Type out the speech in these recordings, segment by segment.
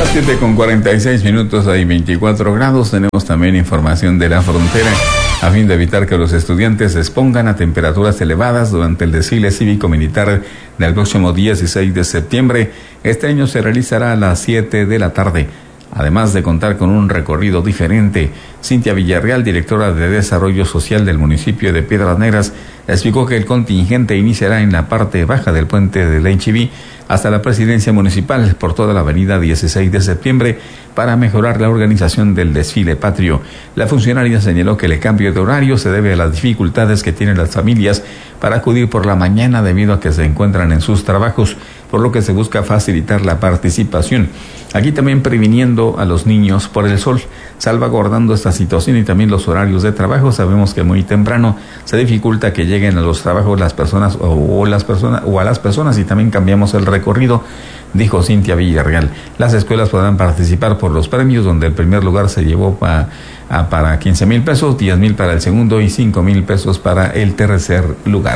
7:46, hay 24 grados. Tenemos también información de la frontera. A fin de evitar que los estudiantes se expongan a temperaturas elevadas durante el desfile cívico-militar del próximo 16 de septiembre, este año se realizará a las 7 de la tarde. Además de contar con un recorrido diferente, Cintia Villarreal, directora de Desarrollo Social del municipio de Piedras Negras, explicó que el contingente iniciará en la parte baja del puente de Leychiví hasta la presidencia municipal por toda la avenida 16 de septiembre para mejorar la organización del desfile patrio. La funcionaria señaló que el cambio de horario se debe a las dificultades que tienen las familias para acudir por la mañana debido a que se encuentran en sus trabajos, por lo que se busca facilitar la participación. Aquí también previniendo a los niños por el sol, salvaguardando esta situación y también los horarios de trabajo. Sabemos que muy temprano se dificulta que lleguen a los trabajos las personas o a las personas y también cambiamos el recorrido, dijo Cintia Villarreal. Las escuelas podrán participar por los premios, donde el primer lugar se llevó para 15,000 pesos, 10,000 para el segundo y 5,000 pesos para el tercer lugar.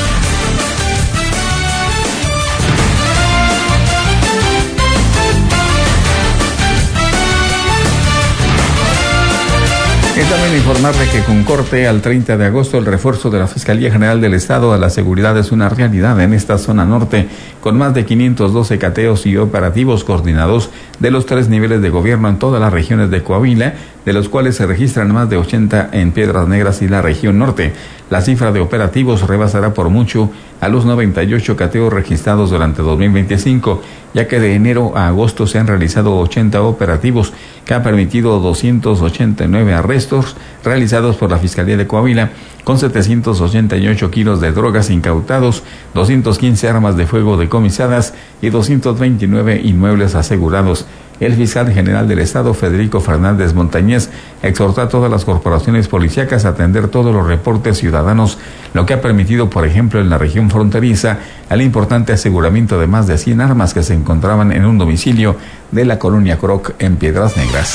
Y también informarle que con corte al 30 de agosto el refuerzo de la Fiscalía General del Estado a la seguridad es una realidad en esta zona norte, con más de 512 cateos y operativos coordinados de los 3 niveles de gobierno en todas las regiones de Coahuila, de los cuales se registran más de 80 en Piedras Negras y la región norte. La cifra de operativos rebasará por mucho a los 98 cateos registrados durante 2025, ya que de enero a agosto se han realizado 80 operativos que han permitido 289 arrestos realizados por la Fiscalía de Coahuila, con 788 kilos de drogas incautados, 215 armas de fuego decomisadas y 229 inmuebles asegurados. El fiscal general del Estado, Federico Fernández Montañez, exhortó a todas las corporaciones policíacas a atender todos los reportes ciudadanos, lo que ha permitido, por ejemplo, en la región fronteriza, el importante aseguramiento de más de 100 armas que se encontraban en un domicilio de la colonia Croc en Piedras Negras.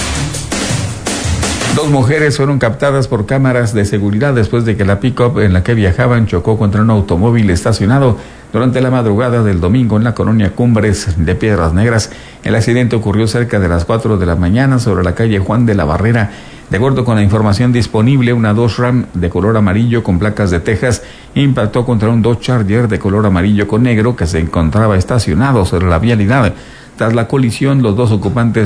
2 mujeres fueron captadas por cámaras de seguridad después de que la pick-up en la que viajaban chocó contra un automóvil estacionado durante la madrugada del domingo en la colonia Cumbres de Piedras Negras. El accidente ocurrió cerca de las 4 de la mañana sobre la calle Juan de la Barrera. De acuerdo con la información disponible, una Dodge Ram de color amarillo con placas de Texas impactó contra un Dodge Charger de color amarillo con negro que se encontraba estacionado sobre la vialidad. Tras la colisión, las dos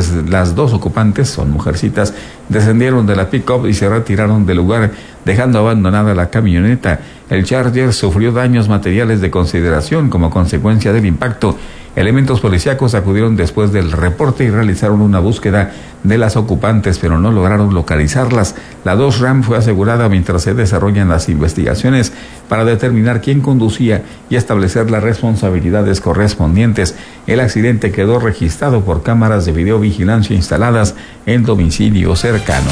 ocupantes, son mujercitas, descendieron de la pick-up y se retiraron del lugar, dejando abandonada la camioneta. El Charger sufrió daños materiales de consideración como consecuencia del impacto. Elementos policíacos acudieron después del reporte y realizaron una búsqueda de las ocupantes, pero no lograron localizarlas. La Dodge Ram fue asegurada mientras se desarrollan las investigaciones para determinar quién conducía y establecer las responsabilidades correspondientes. El accidente quedó registrado por cámaras de videovigilancia instaladas en domicilios cercanos.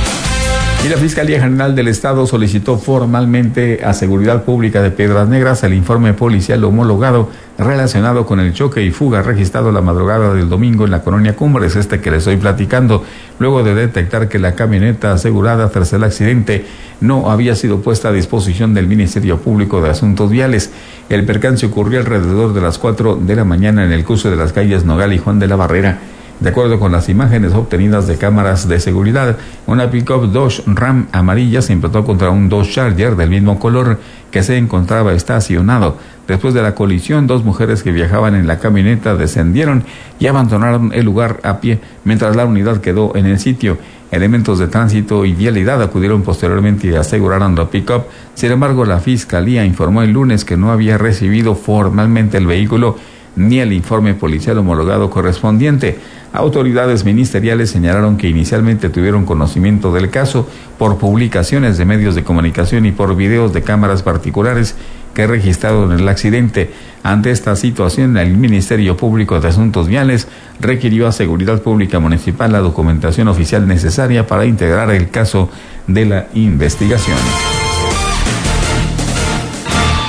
Y la Fiscalía General del Estado solicitó formalmente a Seguridad Pública de Piedras Negras el informe policial homologado relacionado con el choque y fuga registrado la madrugada del domingo en la colonia Cumbres, que les estoy platicando, luego de detectar que la camioneta asegurada tras el accidente no había sido puesta a disposición del Ministerio Público de Asuntos Viales. El percance ocurrió alrededor de las 4 de la mañana en el cruce de las calles Nogal y Juan de la Barrera. De acuerdo con las imágenes obtenidas de cámaras de seguridad, una pick-up Dodge Ram amarilla se impactó contra un Dodge Charger del mismo color que se encontraba estacionado. Después de la colisión, 2 mujeres que viajaban en la camioneta descendieron y abandonaron el lugar a pie, mientras la unidad quedó en el sitio. Elementos de tránsito y vialidad acudieron posteriormente y aseguraron la pick-up. Sin embargo, la Fiscalía informó el lunes que no había recibido formalmente el vehículo ni el informe policial homologado correspondiente. Autoridades ministeriales señalaron que inicialmente tuvieron conocimiento del caso por publicaciones de medios de comunicación y por videos de cámaras particulares que registraron el accidente. Ante esta situación, el Ministerio Público de Asuntos Viales requirió a Seguridad Pública Municipal la documentación oficial necesaria para integrar el caso de la investigación.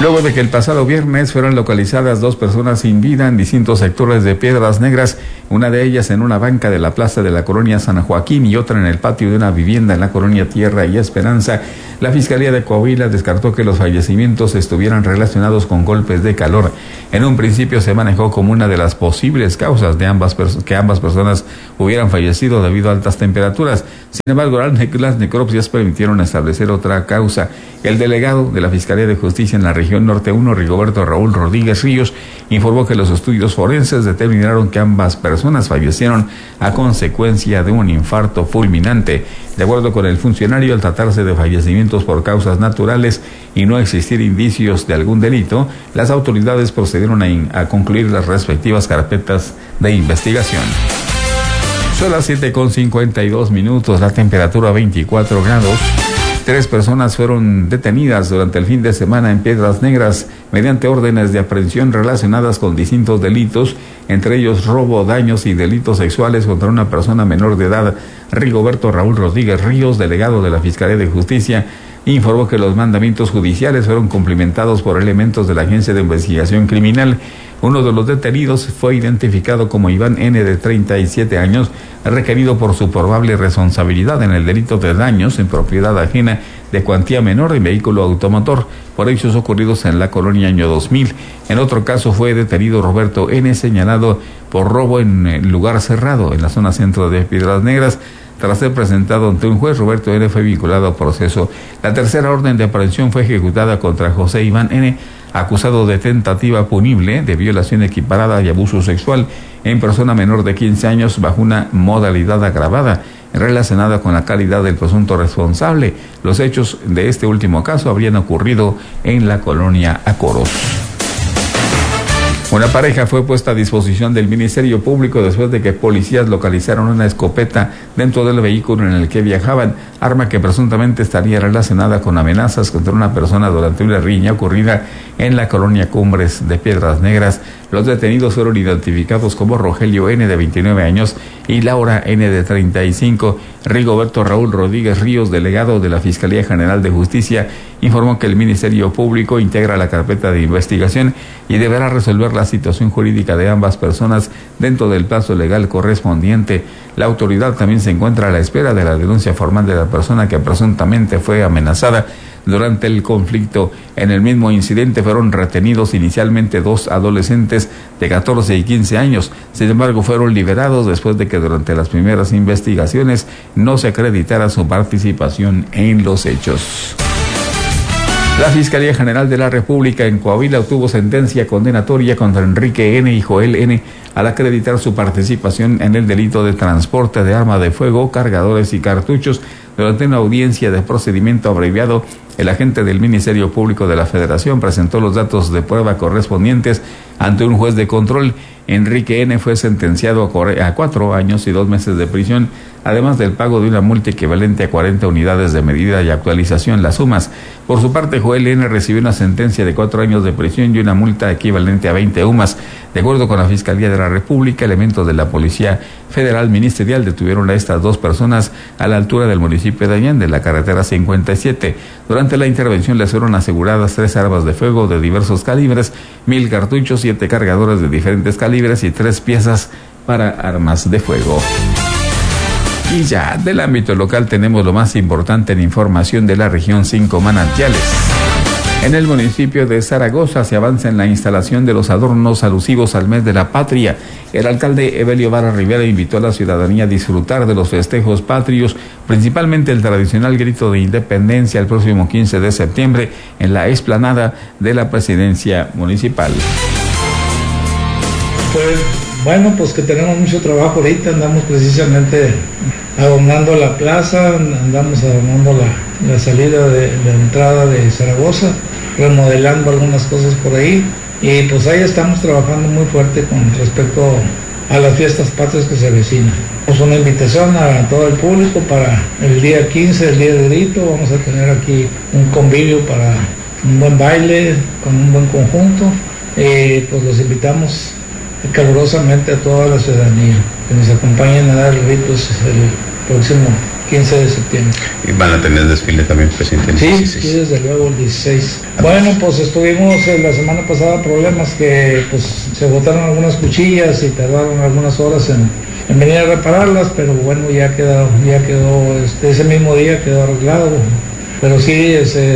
Luego de que el pasado viernes fueron localizadas 2 personas sin vida en distintos sectores de Piedras Negras, una de ellas en una banca de la plaza de la colonia San Joaquín y otra en el patio de una vivienda en la colonia Tierra y Esperanza, la Fiscalía de Coahuila descartó que los fallecimientos estuvieran relacionados con golpes de calor. En un principio se manejó como una de las posibles causas de que ambas personas hubieran fallecido debido a altas temperaturas. Sin embargo, las necropsias permitieron establecer otra causa. El delegado de la Fiscalía de Justicia en la región Norte 1, Rigoberto Raúl Rodríguez Ríos, informó que los estudios forenses determinaron que ambas personas fallecieron a consecuencia de un infarto fulminante. De acuerdo con el funcionario, al tratarse de fallecimientos por causas naturales y no existir indicios de algún delito, las autoridades procedieron a concluir las respectivas carpetas de investigación. Son las 7:52, la temperatura 24 grados. 3 personas fueron detenidas durante el fin de semana en Piedras Negras mediante órdenes de aprehensión relacionadas con distintos delitos, entre ellos robo, daños y delitos sexuales contra una persona menor de edad. Rigoberto Raúl Rodríguez Ríos, delegado de la Fiscalía de Justicia, informó que los mandamientos judiciales fueron cumplimentados por elementos de la Agencia de Investigación Criminal. Uno de los detenidos fue identificado como Iván N., de 37 años, requerido por su probable responsabilidad en el delito de daños en propiedad ajena de cuantía menor en vehículo automotor por hechos ocurridos en la colonia Año 2000. En otro caso fue detenido Roberto N., señalado por robo en lugar cerrado en la zona centro de Piedras Negras. Tras ser presentado ante un juez, Roberto N. fue vinculado a proceso. La tercera orden de aprehensión fue ejecutada contra José Iván N., acusado de tentativa punible de violación equiparada y abuso sexual en persona menor de 15 años bajo una modalidad agravada relacionada con la calidad del presunto responsable. Los hechos de este último caso habrían ocurrido en la colonia Acoros. Una pareja fue puesta a disposición del Ministerio Público después de que policías localizaron una escopeta dentro del vehículo en el que viajaban, arma que presuntamente estaría relacionada con amenazas contra una persona durante una riña ocurrida en la colonia Cumbres de Piedras Negras. Los detenidos fueron identificados como Rogelio N., de 29 años, y Laura N., de 35. Rigoberto Raúl Rodríguez Ríos, delegado de la Fiscalía General de Justicia, informó que el Ministerio Público integra la carpeta de investigación y deberá resolver la situación jurídica de ambas personas dentro del plazo legal correspondiente. La autoridad también se encuentra a la espera de la denuncia formal de la persona que presuntamente fue amenazada durante el conflicto. En el mismo incidente fueron retenidos inicialmente 2 adolescentes de 14 y 15 años. Sin embargo, fueron liberados después de que durante las primeras investigaciones no se acreditara su participación en los hechos. La Fiscalía General de la República en Coahuila obtuvo sentencia condenatoria contra Enrique N. y Joel N. al acreditar su participación en el delito de transporte de arma de fuego, cargadores y cartuchos. Durante una audiencia de procedimiento abreviado, el agente del Ministerio Público de la Federación presentó los datos de prueba correspondientes ante un juez de control. Enrique N. fue sentenciado a 4 años y 2 meses de prisión, además del pago de una multa equivalente a 40 unidades de medida y actualización las sumas. Por su parte, Joel N. recibió una sentencia de 4 años de prisión y una multa equivalente a 20 UMAS. De acuerdo con la Fiscalía de la República, elementos de la Policía Federal Ministerial detuvieron a estas 2 personas a la altura del municipio de Allende, la carretera 57. Durante la intervención les fueron aseguradas 3 armas de fuego de diversos calibres, 1,000 cartuchos, 7 cargadores de diferentes calibres y 3 piezas para armas de fuego. Y ya, del ámbito local tenemos lo más importante en información de la región 5 Manantiales. En el municipio de Zaragoza se avanza en la instalación de los adornos alusivos al mes de la patria. El alcalde Evelio Vara Rivera invitó a la ciudadanía a disfrutar de los festejos patrios, principalmente el tradicional grito de independencia el próximo 15 de septiembre en la explanada de la presidencia municipal. Pues bueno, pues que tenemos mucho trabajo ahorita, andamos precisamente adornando la plaza, andamos adornando la salida de la entrada de Zaragoza, remodelando algunas cosas por ahí, y pues ahí estamos trabajando muy fuerte con respecto a las fiestas patrias que se avecinan. Es una invitación a todo el público para el día 15, el día de grito. Vamos a tener aquí un convivio para un buen baile, con un buen conjunto, pues los invitamos calurosamente a toda la ciudadanía que nos acompañen a dar ritos el próximo 15 de septiembre. ¿Y van a tener desfile también, presidente? Sí, desde luego el 16. Bueno, pues estuvimos la semana pasada problemas que pues se botaron algunas cuchillas y tardaron algunas horas en venir a repararlas, pero bueno, ya quedó ese mismo día quedó arreglado. Pero sí,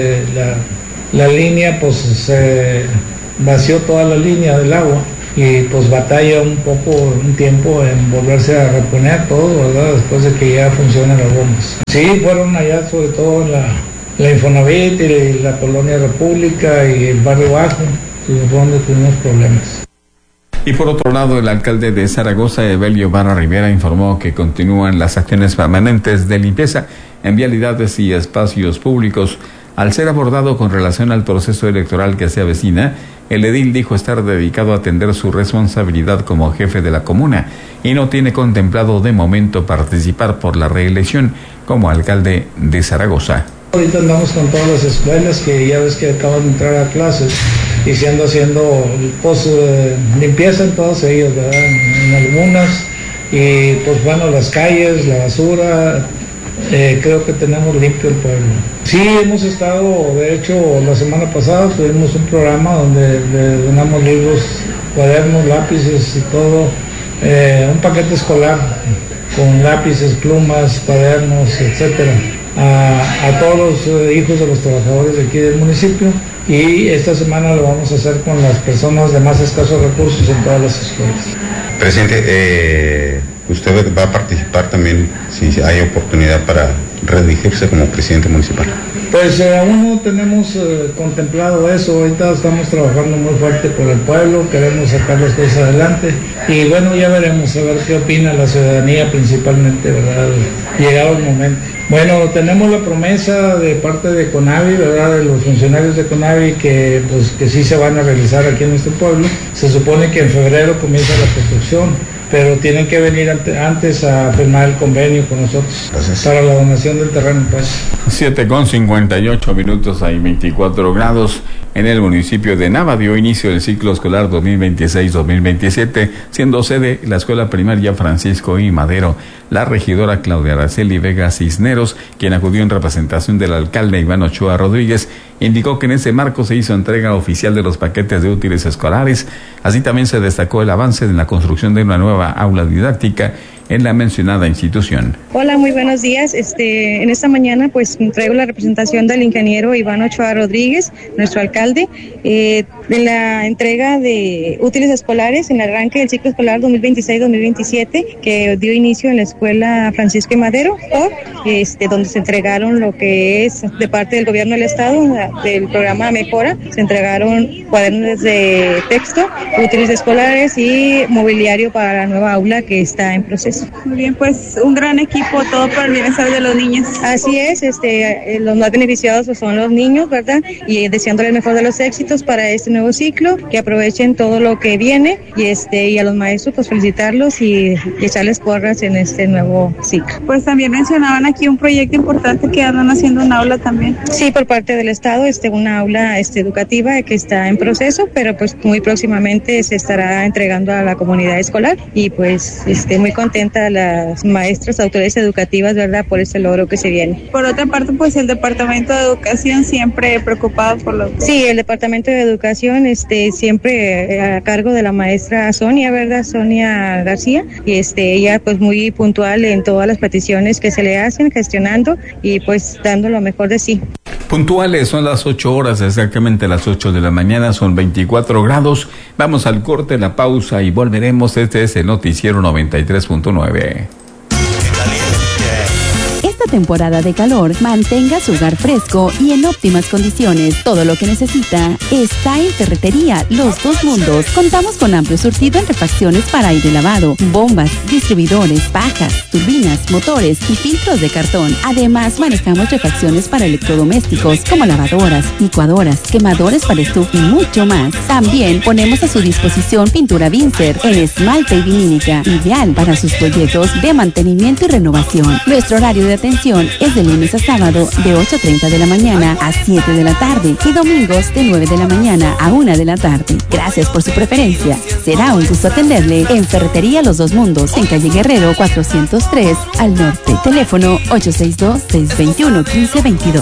la línea, pues se vació toda la línea del agua y pues batalla un tiempo en volverse a reponer todo, ¿verdad? Después de que ya funcionan las bombas. Sí, fueron allá sobre todo en la Infonavit y la Colonia República y el Barrio Bajo, fue donde tuvimos problemas. Y por otro lado, el alcalde de Zaragoza, Evelio Barra Rivera, informó que continúan las acciones permanentes de limpieza en vialidades y espacios públicos. Al ser abordado con relación al proceso electoral que se avecina, el edil dijo estar dedicado a atender su responsabilidad como jefe de la comuna y no tiene contemplado de momento participar por la reelección como alcalde de Zaragoza. Ahorita andamos con todas las escuelas que ya ves que acaban de entrar a clases y se anda haciendo pues, limpieza en todas ellas, ¿verdad? En algunas, y pues bueno, las calles, la basura, creo que tenemos limpio el pueblo. Sí, hemos estado, de hecho, la semana pasada tuvimos un programa donde le donamos libros, cuadernos, lápices y todo, un paquete escolar con lápices, plumas, cuadernos, etcétera, a todos los hijos de los trabajadores de aquí del municipio, y esta semana lo vamos a hacer con las personas de más escasos recursos en todas las escuelas. Presidente, ¿usted va a participar también si hay oportunidad para reelegirse como presidente municipal? Pues aún no tenemos contemplado eso. Ahorita estamos trabajando muy fuerte por el pueblo, queremos sacar las cosas adelante y bueno, ya veremos a ver qué opina la ciudadanía principalmente, ¿verdad? Llegado el momento. Bueno, tenemos la promesa de parte de CONAVI, ¿verdad? De los funcionarios de CONAVI que sí se van a realizar aquí en nuestro pueblo. Se supone que en febrero comienza la construcción, pero tienen que venir antes a firmar el convenio con nosotros. Gracias. Para la donación del terreno, pues. 7:58 hay 24 grados en el municipio de Nava. Dio inicio el ciclo escolar 2026-2027, siendo sede la escuela primaria Francisco I. Madero. La regidora Claudia Araceli Vega Cisneros, quien acudió en representación del alcalde Iván Ochoa Rodríguez, indicó que en ese marco se hizo entrega oficial de los paquetes de útiles escolares. Así también se destacó el avance en la construcción de una nueva aula didáctica en la mencionada institución. Hola, muy buenos días. En esta mañana pues traigo la representación del ingeniero Iván Ochoa Rodríguez, nuestro alcalde, de la entrega de útiles escolares en el arranque del ciclo escolar 2026-2027 que dio inicio en la escuela Francisco I. Madero, donde se entregaron lo que es de parte del gobierno del estado, del programa Mejora, se entregaron cuadernos de texto, útiles escolares y mobiliario para la nueva aula que está en proceso. Muy bien, pues un gran equipo, todo para el bienestar de los niños. Así es, los más beneficiados son los niños, ¿verdad? Y deseándole el mejor de los éxitos para este nuevo ciclo, que aprovechen todo lo que viene y a los maestros pues felicitarlos y echarles porras en este nuevo ciclo. Pues también mencionaban aquí un proyecto importante que andan haciendo un aula también. Sí, por parte del estado, una aula educativa que está en proceso, pero pues muy próximamente se estará entregando a la comunidad escolar y pues muy contenta a las maestras, autoridades educativas, ¿verdad?, por este logro que se viene. Por otra parte, pues el Departamento de Educación siempre preocupado por lo... Sí, el Departamento de Educación siempre a cargo de la maestra Sonia, ¿verdad?, Sonia García, y ella pues muy puntual en todas las peticiones que se le hacen, gestionando y pues dando lo mejor de sí. Puntuales, son las 8 horas, exactamente las 8 de la mañana, son 24 grados. Vamos al corte, la pausa y volveremos. Este es el Noticiero 93.9. Esta temporada de calor, mantenga su hogar fresco y en óptimas condiciones. Todo lo que necesita está en Ferretería Los Dos Mundos. Contamos con amplio surtido en refacciones para aire lavado, bombas, distribuidores, pajas, turbinas, motores y filtros de cartón. Además, manejamos refacciones para electrodomésticos como lavadoras, licuadoras, quemadores para estufa y mucho más. También ponemos a su disposición pintura Vincer en esmalte y vinílica, ideal para sus proyectos de mantenimiento y renovación. Nuestro horario de atención atención es de lunes a sábado de 8:30 de la mañana a 7 de la tarde y domingos de 9 de la mañana a 1 de la tarde. Gracias por su preferencia. Será un gusto atenderle en Ferretería Los Dos Mundos, en calle Guerrero 403 al norte. Teléfono 862-621-1522.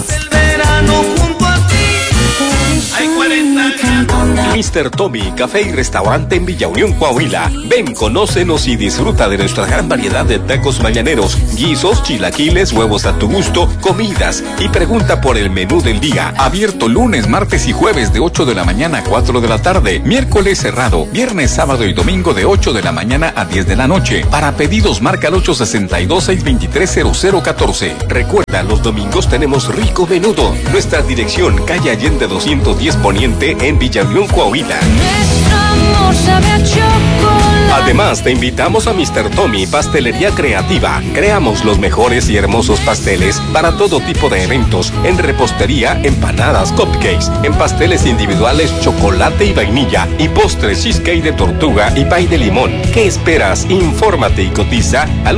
Mr. Tommy, café y restaurante en Villa Unión, Coahuila. Ven, conócenos y disfruta de nuestra gran variedad de tacos mañaneros, guisos, chilaquiles, huevos a tu gusto, comidas y pregunta por el menú del día. Abierto lunes, martes y jueves de 8 de la mañana a 4 de la tarde. Miércoles cerrado, viernes, sábado y domingo de 8 de la mañana a 10 de la noche. Para pedidos marca al 862-623-0014. Recuerda, los domingos tenemos rico menudo. Nuestra dirección, calle Allende 210 Poniente en Villa Unión, Coahuila. Además, te invitamos a Mr. Tommy, Pastelería Creativa. Creamos los mejores y hermosos pasteles para todo tipo de eventos, en repostería, empanadas, cupcakes, en pasteles individuales, chocolate y vainilla, y postres, cheesecake de tortuga y pay de limón. ¿Qué esperas? Infórmate y cotiza al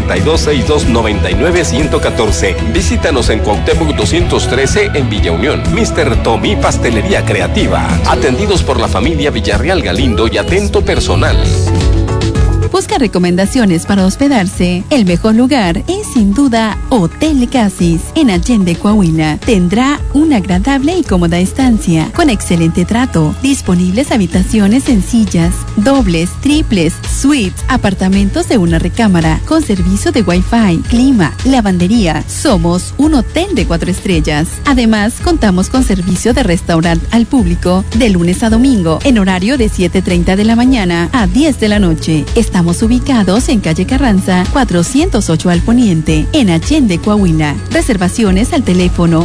862-6299-114. Visítanos en Cuauhtémoc 213 en Villa Unión. Mr. Tommy, Pastelería Creativa. Atendidos por la familia Villarreal Galindo y atento personal. Busca recomendaciones para hospedarse. El mejor lugar es sin duda Hotel Casis en Allende, Coahuila. Tendrá una agradable y cómoda estancia con excelente trato. Disponibles habitaciones sencillas, dobles, triples, suites, apartamentos de una recámara con servicio de Wi-Fi, clima, lavandería. Somos un hotel de 4 estrellas. Además, contamos con servicio de restaurante al público de lunes a domingo en horario de 7:30 de la mañana a 10 de la noche. Estamos ubicados en calle Carranza 408 al poniente, en Allende, Coahuila. Reservaciones al teléfono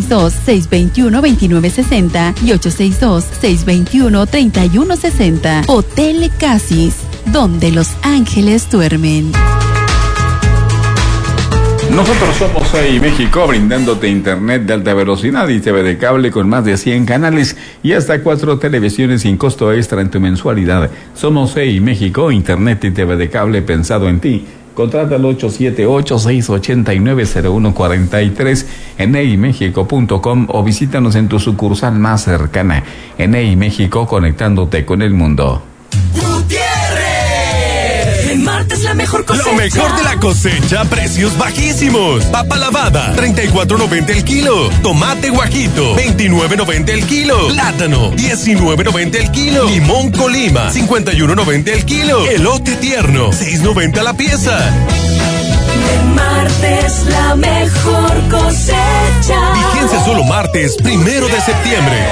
862-621-2960 y 862-621-3160. Hotel Casis, donde los ángeles duermen. Nosotros somos EI México, brindándote internet de alta velocidad y TV de cable con más de 100 canales y hasta 4 televisiones sin costo extra en tu mensualidad. Somos EI México, internet y TV de cable pensado en ti. Contrata al 878-689-0143 en eimexico.com o visítanos en tu sucursal más cercana. En EI México, conectándote con el mundo. En Martes la mejor cosecha. Lo mejor de la cosecha, precios bajísimos. Papa lavada, $34.90 el kilo. Tomate guajito, $29.90 el kilo. Plátano, $19.90 el kilo. Limón Colima, $51.90 el kilo. Elote tierno, $6.90 la pieza. En Martes la mejor cosecha. Vigencia solo martes 1 de septiembre.